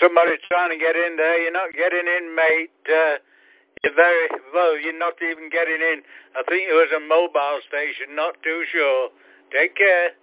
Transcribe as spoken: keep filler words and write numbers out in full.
Somebody trying to get in there. You're not getting in, mate. Uh, you're very, well, you're not even getting in. I think it was a mobile station, not too sure. Take care.